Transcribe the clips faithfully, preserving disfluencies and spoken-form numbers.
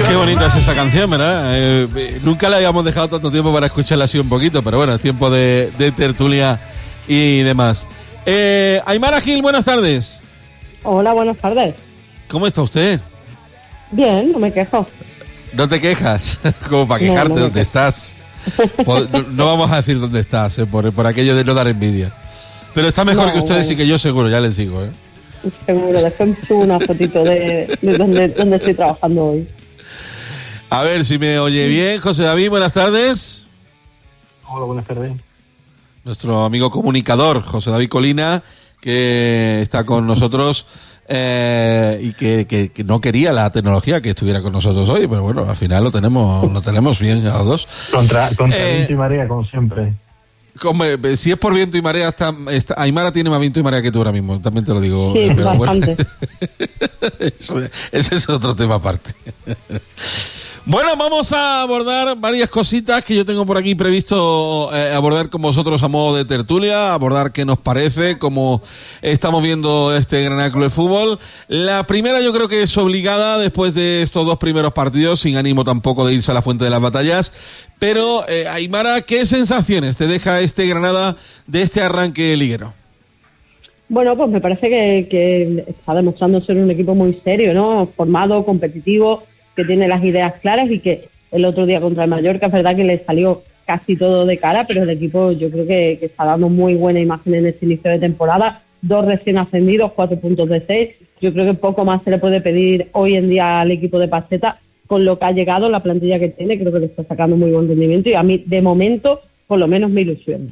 Qué bonita es esta canción, ¿verdad? Eh, eh, nunca le habíamos dejado tanto tiempo para escucharla así un poquito, pero bueno, es tiempo de, de tertulia y demás. Eh, Aymara Gil, buenas tardes. Hola, buenas tardes. ¿Cómo está usted? Bien, no me quejo. ¿No te quejas? Como para quejarte, no, no ¿dónde estás? No, no vamos a decir dónde estás, eh, por, por aquello de no dar envidia. Pero está mejor no, que ustedes bueno. Y que yo seguro, ya les digo, ¿eh? Seguro, después subo una fotito de, de donde, donde estoy trabajando hoy. A ver si me oye bien. José David, buenas tardes. Hola, buenas tardes. Nuestro amigo comunicador, José David Colina, que está con nosotros eh, y que, que, que no quería la tecnología que estuviera con nosotros hoy, pero bueno, al final lo tenemos lo tenemos bien a los dos. Contra, contra eh, viento y marea, como siempre. Como, si es por viento y marea, está, está, Aymara tiene más viento y marea que tú ahora mismo, también te lo digo. Sí, pero bastante. Bueno, eso, ese es otro tema aparte. Bueno, vamos a abordar varias cositas que yo tengo por aquí previsto eh, abordar con vosotros a modo de tertulia, abordar qué nos parece, cómo estamos viendo este Granada Club de Fútbol. La primera yo creo que es obligada después de estos dos primeros partidos, sin ánimo tampoco de irse a la fuente de las batallas. Pero, eh, Aymara, ¿qué sensaciones te deja este Granada de este arranque liguero? Bueno, pues me parece que, que está demostrando ser un equipo muy serio, ¿no? Formado, competitivo, que tiene las ideas claras y que el otro día contra el Mallorca es verdad que le salió casi todo de cara, pero el equipo yo creo que, que está dando muy buena imagen en este inicio de temporada. Dos recién ascendidos, cuatro puntos de seis. Yo creo que poco más se le puede pedir hoy en día al equipo de Pacheta. Con lo que ha llegado, la plantilla que tiene, creo que le está sacando muy buen rendimiento y a mí, de momento, por lo menos me ilusiona.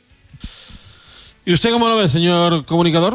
¿Y usted cómo lo ve, señor comunicador?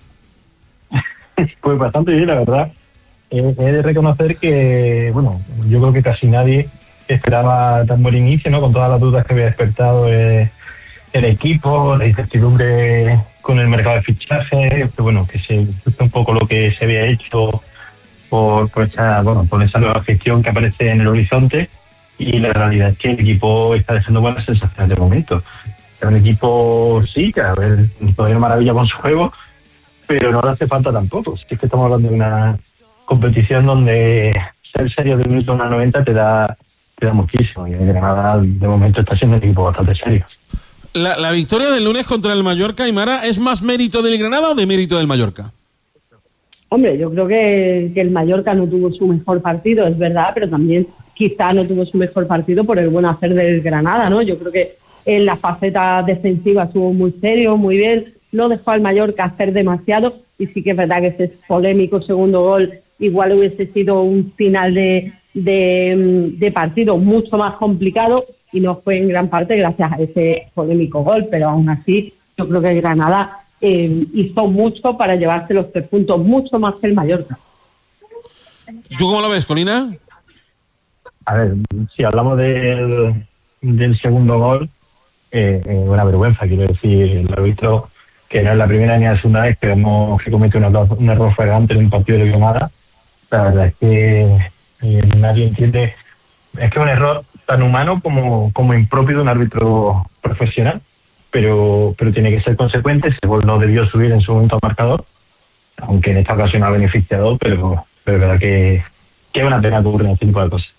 Pues bastante bien, la verdad. Eh, he de reconocer que, bueno, yo creo que casi nadie esperaba tan buen inicio, ¿no? Con todas las dudas que había despertado eh, el equipo, la incertidumbre con el mercado de fichajes, que bueno, que se un poco lo que se había hecho por, por esa bueno por esa nueva gestión que aparece en el horizonte, y la realidad es que el equipo está dejando buenas sensaciones de momento. Es un equipo, sí, que a ver, todavía maravilla con su juego, pero no le hace falta tampoco. Si es que estamos hablando de una competición donde ser serio del minuto uno noventa te da, te da muchísimo, y el Granada de momento está siendo un equipo bastante serio. La, la victoria del lunes contra el Mallorca, Aymara, ¿es más mérito del Granada o de mérito del Mallorca? Hombre, yo creo que, que el Mallorca no tuvo su mejor partido, es verdad, pero también quizá no tuvo su mejor partido por el buen hacer del Granada, ¿no? Yo creo que en la faceta defensiva estuvo muy serio, muy bien, no dejó al Mallorca hacer demasiado, y sí que es verdad que ese polémico segundo gol igual hubiese sido un final de, de, de partido mucho más complicado, y no fue en gran parte gracias a ese polémico gol, pero aún así yo creo que el Granada Eh, hizo mucho para llevarse los tres puntos, mucho más que el Mallorca. ¿Tú cómo lo ves, Colina? A ver, si hablamos del, del segundo gol, eh, eh, una vergüenza, quiero decir, el árbitro, que no es la primera ni la segunda vez que vemos que comete un error, un error flagrante en un partido de Granada. La verdad es que eh, nadie entiende, es que es un error tan humano como, como impropio de un árbitro profesional. Pero, pero tiene que ser consecuente. Ese gol no debió subir en su momento al marcador, aunque en esta ocasión ha beneficiado, pero, pero es verdad que, que es una pena que ocurra este tipo de cosas.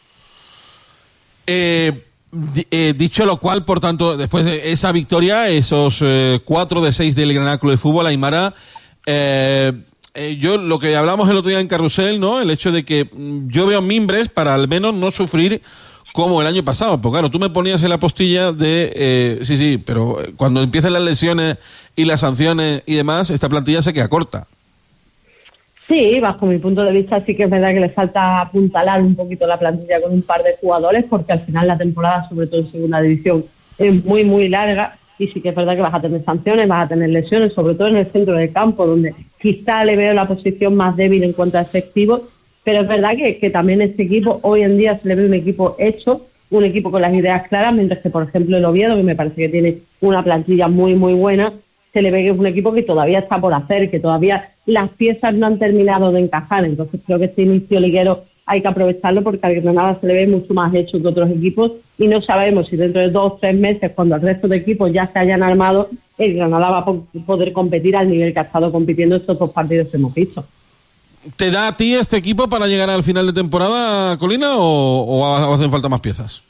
Eh, eh, dicho lo cual, por tanto, después de esa victoria, esos eh, cuatro de seis del Granada Club de Fútbol, Aymara, eh, eh, yo lo que hablamos el otro día en Carrusel, ¿no? El hecho de que yo veo mimbres para al menos no sufrir como el año pasado, porque claro, tú me ponías en la postilla de, eh, sí, sí, pero cuando empiezan las lesiones y las sanciones y demás, esta plantilla se queda corta. Sí, bajo mi punto de vista sí que es verdad que le falta apuntalar un poquito la plantilla con un par de jugadores, porque al final la temporada, sobre todo en segunda división, es muy, muy larga, y sí que es verdad que vas a tener sanciones, vas a tener lesiones, sobre todo en el centro del campo, donde quizá le veo la posición más débil en cuanto a efectivos. Pero es verdad que, que también este equipo, hoy en día se le ve un equipo hecho, un equipo con las ideas claras, mientras que, por ejemplo, el Oviedo, que me parece que tiene una plantilla muy, muy buena, se le ve que es un equipo que todavía está por hacer, que todavía las piezas no han terminado de encajar. Entonces creo que este inicio liguero hay que aprovecharlo, porque al Granada se le ve mucho más hecho que otros equipos, y no sabemos si dentro de dos o tres meses, cuando el resto de equipos ya se hayan armado, el Granada va a poder competir al nivel que ha estado compitiendo estos dos partidos que hemos visto. ¿Te da a ti este equipo para llegar al final de temporada, Colina, o, o hacen falta más piezas?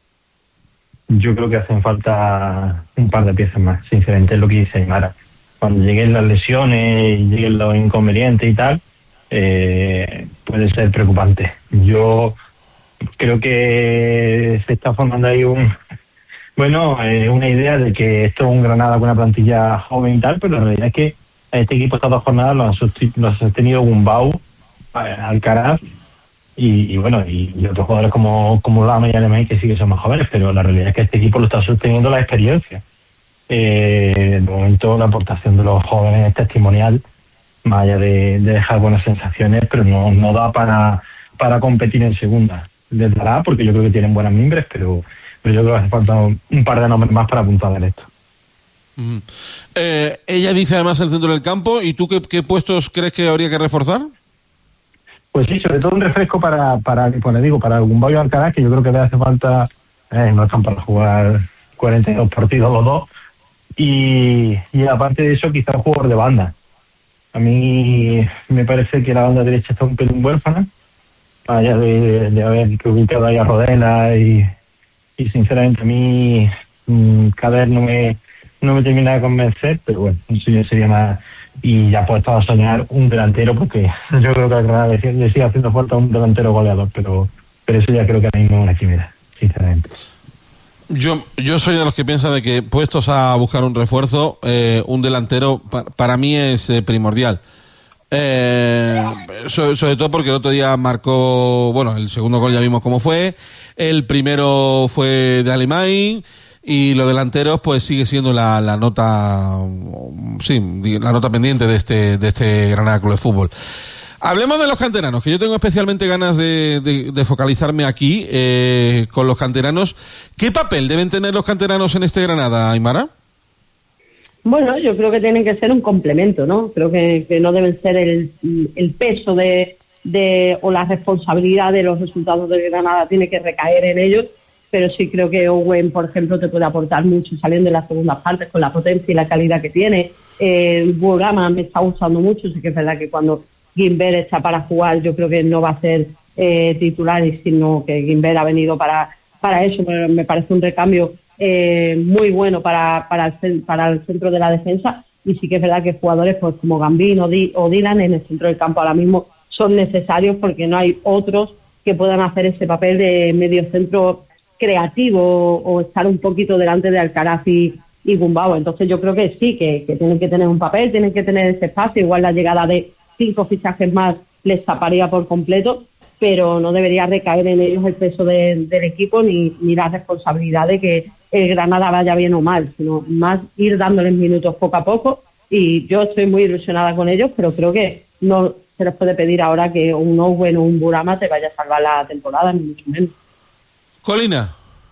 Yo creo que hacen falta un par de piezas más, sinceramente, es lo que dice Aymara. Cuando lleguen las lesiones y lleguen los inconvenientes y tal, eh, puede ser preocupante. Yo creo que se está formando ahí un bueno eh, una idea de que esto es un Granada con una plantilla joven y tal, pero la realidad es que a este equipo estas dos jornadas lo han, lo ha sostenido Gumbau, Alcaraz y, y bueno y, y otros jugadores como, como Lama y Alemán, que sí que son más jóvenes, pero la realidad es que este equipo lo está sosteniendo la experiencia. Eh, de momento la aportación de los jóvenes es testimonial, más allá de, de dejar buenas sensaciones, pero no, no da para, para competir en segunda. Les dará porque yo creo que tienen buenas mimbres, pero, pero yo creo que hace falta un, un par de nombres más para apuntar en esto. Mm. Eh, ella dice además el centro del campo. ¿Y tú qué, qué puestos crees que habría que reforzar? Pues sí, sobre todo un refresco para, para pues le digo, para Gumbau y Alcaraz, que yo creo que le hace falta, eh, no están para jugar cuarenta y dos partidos los dos, y, y aparte de eso quizá un jugador de banda. A mí me parece que la banda derecha está un pelín huérfana, allá de, de, de haber ubicado ahí a Rodela, y, y sinceramente a mí mmm, Kader no me no me termina de convencer, pero bueno, eso ya sería más. Y ya puesto a soñar un delantero, porque yo creo que a Granada le, le sigue haciendo falta un delantero goleador, pero pero eso ya creo que ahora mismo es una quimera, sinceramente. Yo yo soy de los que piensa de que puestos a buscar un refuerzo, eh, un delantero pa, para mí es eh, primordial. Eh, sobre, sobre todo porque el otro día marcó, bueno, el segundo gol ya vimos cómo fue, el primero fue de Alemán. Y los delanteros, pues sigue siendo la, la nota, sí, la nota pendiente de este, de este Granada Club de Fútbol. Hablemos de los canteranos, que yo tengo especialmente ganas de, de, de focalizarme aquí, eh, con los canteranos. ¿Qué papel deben tener los canteranos en este Granada, Aymara? Bueno, yo creo que tienen que ser un complemento, ¿no? Creo que, que no deben ser el, el peso de, de, o la responsabilidad de los resultados de Granada tiene que recaer en ellos. Pero sí creo que Owen, por ejemplo, te puede aportar mucho saliendo de las segundas partes con la potencia y la calidad que tiene. Eh, Burgama me está gustando mucho, sí que es verdad que cuando Guimbert está para jugar yo creo que no va a ser eh, titular, y sino que Guimbert ha venido para, para eso. Me parece un recambio eh, muy bueno para, para, el, para el centro de la defensa, y sí que es verdad que jugadores pues como Gambino o Dylan en el centro del campo ahora mismo son necesarios, porque no hay otros que puedan hacer ese papel de medio centro creativo o estar un poquito delante de Alcaraz y, y Gumbau. Entonces yo creo que sí, que, que tienen que tener un papel, tienen que tener ese espacio. Igual la llegada de cinco fichajes más les taparía por completo, pero no debería recaer en ellos el peso de, del equipo ni, ni la responsabilidad de que el Granada vaya bien o mal, sino más ir dándoles minutos poco a poco. Y yo estoy muy ilusionada con ellos, pero creo que no se les puede pedir ahora que un Owen o un Burama te vaya a salvar la temporada, ni mucho menos. Colina.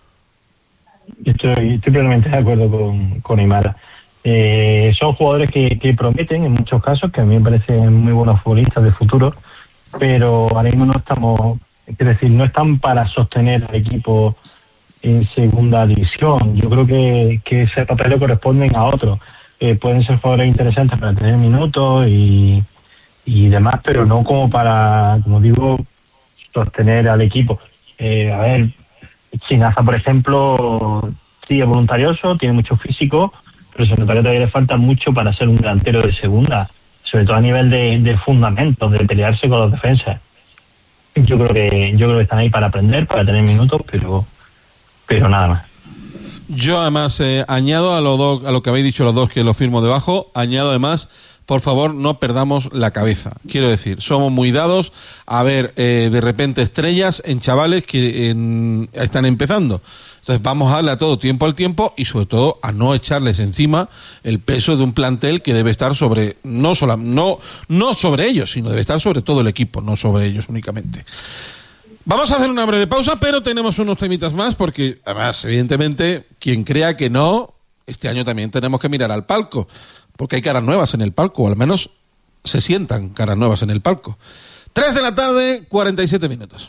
Estoy, estoy plenamente de acuerdo con, con Aymara. Eh, son jugadores que, que prometen en muchos casos, que a mí me parecen muy buenos futbolistas de futuro, pero ahora mismo no estamos, es decir, no están para sostener al equipo en segunda división. Yo creo que, que ese papel le corresponden a otros. Eh, pueden ser jugadores interesantes para tener minutos y, y demás, pero no como para, como digo, sostener al equipo. Eh, a ver, Chinaza, por ejemplo, sí es voluntarioso, tiene mucho físico, pero se nota que todavía le falta mucho para ser un delantero de segunda, sobre todo a nivel de, de fundamentos, de pelearse con los defensas. Yo creo que yo creo que están ahí para aprender, para tener minutos, pero pero nada más. Yo además eh, añado a lo, do, a lo que habéis dicho los dos, que lo firmo debajo, añado además, por favor, no perdamos la cabeza. Quiero decir, somos muy dados a ver eh, de repente estrellas en chavales que en, están empezando. Entonces vamos a darle a todo tiempo al tiempo y sobre todo a no echarles encima el peso de un plantel que debe estar sobre, no, sola, no, no sobre ellos, sino debe estar sobre todo el equipo, no sobre ellos únicamente. Vamos a hacer una breve pausa, pero tenemos unos temitas más porque, además, evidentemente, quien crea que no, este año también tenemos que mirar al palco, porque hay caras nuevas en el palco, o al menos se sientan caras nuevas en el palco. Tres de la tarde, cuarenta y siete minutos.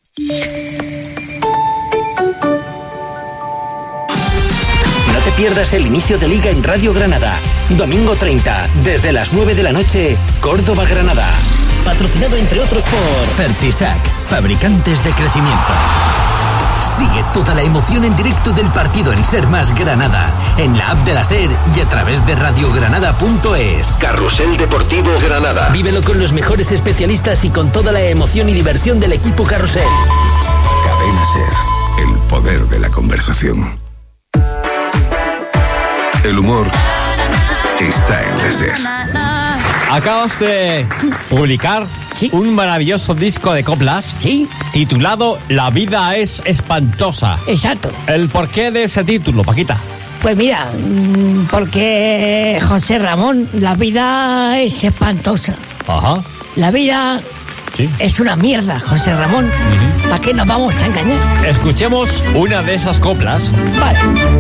No te pierdas el inicio de Liga en Radio Granada. Domingo treinta, desde las nueve de la noche, Córdoba-Granada. Patrocinado entre otros por Fertisac, fabricantes de crecimiento. Sigue toda la emoción en directo del partido en Ser Más Granada, en la app de la SER y a través de radiogranada punto es. Carrusel Deportivo Granada. Vívelo con los mejores especialistas y con toda la emoción y diversión del equipo Carrusel. Cadena SER, el poder de la conversación. El humor está en la SER. Acabas de publicar ¿Sí? un maravilloso disco de coplas, ¿sí? titulado La vida es espantosa. Exacto. ¿El porqué de ese título, Paquita? Pues mira, porque José Ramón, la vida es espantosa. Ajá. La vida ¿Sí? es una mierda, José Ramón. Uh-huh. ¿Para qué nos vamos a engañar? Escuchemos una de esas coplas. Vale.